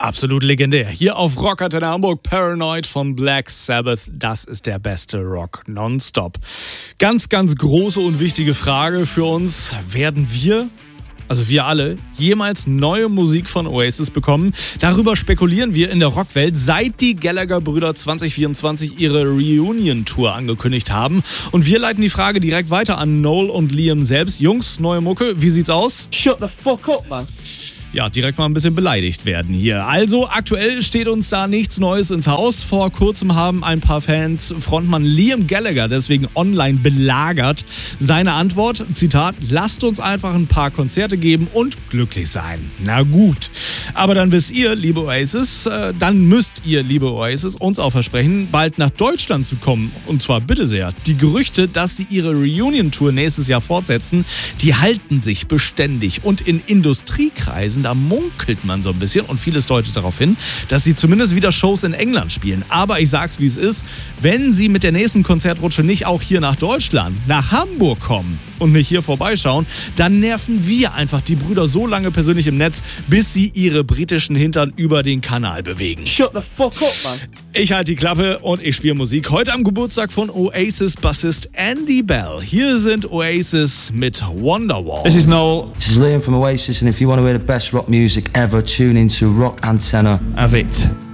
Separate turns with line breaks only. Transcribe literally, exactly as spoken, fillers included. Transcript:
Absolut legendär. Hier auf Rockantenne Hamburg, Paranoid von Black Sabbath. Das ist der beste Rock nonstop. Ganz, ganz große und wichtige Frage für uns. Werden wir, also wir alle, jemals neue Musik von Oasis bekommen? Darüber spekulieren wir in der Rockwelt, seit die Gallagher-Brüder zwanzig vierundzwanzig ihre Reunion-Tour angekündigt haben. Und wir leiten die Frage direkt weiter an Noel und Liam selbst. Jungs, neue Mucke, wie sieht's aus?
Shut the fuck up, man.
Ja, direkt mal ein bisschen beleidigt werden hier. Also, aktuell steht uns da nichts Neues ins Haus. Vor kurzem haben ein paar Fans Frontmann Liam Gallagher deswegen online belagert. Seine Antwort, Zitat, lasst uns einfach ein paar Konzerte geben und glücklich sein. Na gut. Aber dann wisst ihr, liebe Oasis, äh, dann müsst ihr, liebe Oasis, uns auch versprechen, bald nach Deutschland zu kommen. Und zwar bitte sehr. Die Gerüchte, dass sie ihre Reunion-Tour nächstes Jahr fortsetzen, die halten sich beständig. Und in Industriekreisen, da munkelt man so ein bisschen und vieles deutet darauf hin, dass sie zumindest wieder Shows in England spielen. Aber ich sag's, wie es ist, wenn sie mit der nächsten Konzertrutsche nicht auch hier nach Deutschland, nach Hamburg kommen und nicht hier vorbeischauen, dann nerven wir einfach die Brüder so lange persönlich im Netz, bis sie ihre britischen Hintern über den Kanal bewegen.
Shut the fuck up, man.
Ich halte die Klappe und ich spiele Musik. Heute am Geburtstag von Oasis-Bassist Andy Bell. Hier sind Oasis mit Wonderwall.
This is Noel.
This is Liam from Oasis, and if you want to hear the best rock music ever, tune into Rock Antenna.
Have it.